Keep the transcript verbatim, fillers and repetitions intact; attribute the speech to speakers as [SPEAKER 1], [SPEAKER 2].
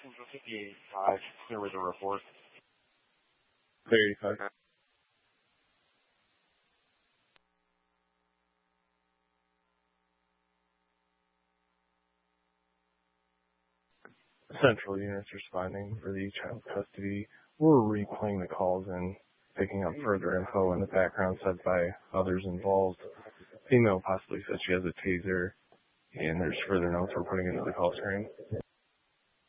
[SPEAKER 1] There was a report.
[SPEAKER 2] thirty-five. Central units responding for the child custody. We're replaying the calls and picking up further info in the background said by others involved. Female possibly said she has a taser, and there's further notes we're putting into the call screen.